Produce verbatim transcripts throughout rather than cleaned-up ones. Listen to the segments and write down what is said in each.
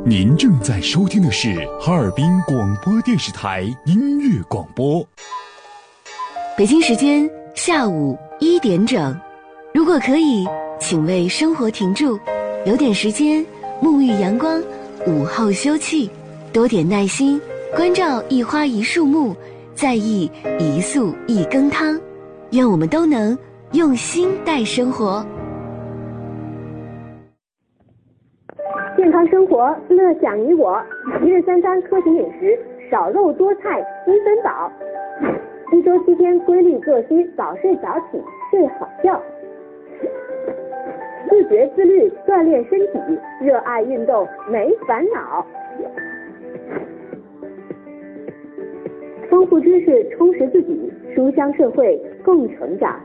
您正在收听的是哈尔滨广播电视台音乐广播。 北京时间下午一点整，如果可以，请为生活停住，留点时间沐浴阳光，午后休憩，多点耐心，关照一花一树木，在意一粟一羹汤。愿我们都能用心待生活。 健康生活，乐享你我。一日三餐科学饮食，少肉多菜，七分饱。一周七天规律作息，早睡早起，睡好觉。自觉自律，锻炼身体，热爱运动，没烦恼。丰富知识，充实自己，书香社会，共成长。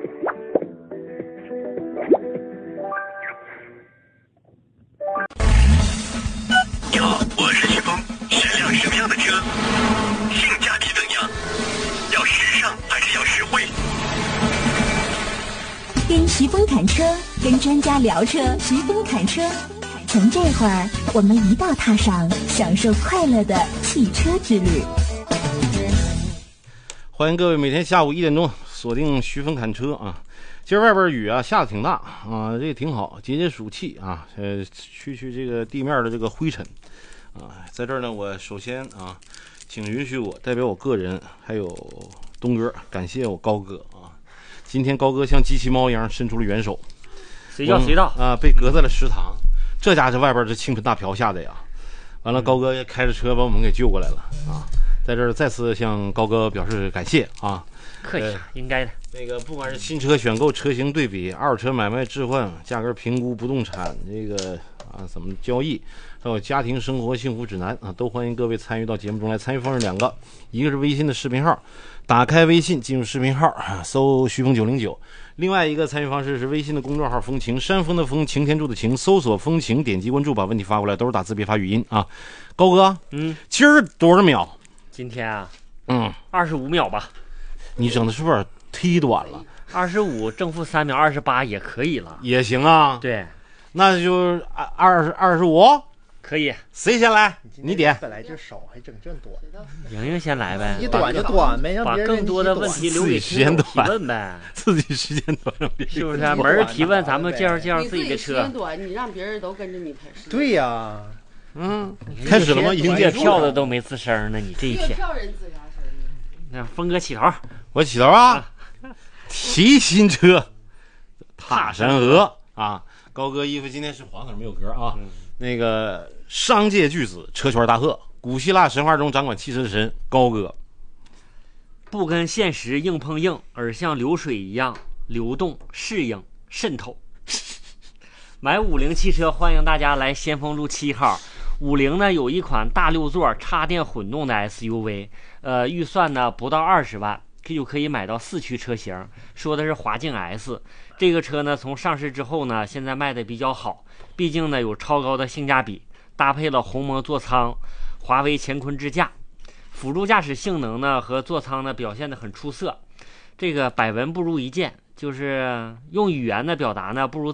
你好，我是徐峰，是辆什么样的车？性价比怎样？要时尚还是要实惠？ 跟徐峰谈车，跟专家聊车，徐峰谈车。从这会儿，我们一道踏上享受快乐的汽车之旅。 欢迎各位每天下午一点钟锁定徐峰侃车啊！今儿外边雨啊下的挺大啊，这也挺好，解解暑气啊，呃，去去这个地面的这个灰尘啊。在这儿呢，我首先啊，请允许我代表我个人还有东哥，感谢我高哥啊。今天高哥像机器猫一样伸出了援手， 随叫随到啊，被隔在了食堂。这家这外边这倾盆大瓢下的呀，完了高哥也开着车把我们给救过来了啊。在这儿再次向高哥表示感谢啊！ 客气、呃，应该的。 那个不管是新车选购、车型对比、二手车买卖置换、价格评估、不动产这个啊怎么交易，还有家庭生活幸福指南啊，都欢迎各位参与到节目中来。参与方式两个，一个是微信的视频号，打开微信进入视频号，搜徐峰九零九；另外一个参与方式是微信的公众号风情，山峰的峰，擎天柱的擎，搜索风情，点击关注，把问题发过来，都是打字别发语音啊。高哥， 嗯， 今儿多少秒？ 今天啊， 嗯， 二十五秒吧。 你整的是不是忒短了？ 二十五正负三秒，二十八也可以了， 也行啊。 对， 那就二十二十五， 可以。 谁先来？你点。 本来就少，还整这短。 莹莹先来呗， 你短就短呗，让把更多的问题留给听众提问呗。 自己时间短，让别人是不是？没人提问，咱们介绍介绍自己的车。 时间短，你让别人都跟着你拍。 对呀。 嗯，开始了吗？已经月票的都没吱声呢，你这一天。 月票人吱啥声呢？ 那峰哥起头， 我起头啊！骑新车，踏山河啊！高哥衣服今天是黄色，没有格啊。嗯、那个商界巨子，车圈大鳄，古希腊神话中掌管汽车的神高哥。 不跟现实硬碰硬，而像流水一样流动、适应、渗透。买五菱汽车，欢迎大家来先锋路七号。五菱呢有一款大六座插电混动的 S U V， 呃，预算呢不到二十万，就可以买到四驱车型，说的是华境 S。这个车呢从上市之后呢，现在卖的比较好，毕竟呢有超高的性价比，搭配了红魔座舱、华为乾坤支架，辅助驾驶性能呢和座舱呢表现得很出色。这个百闻不如一见，就是用语言的表达呢不如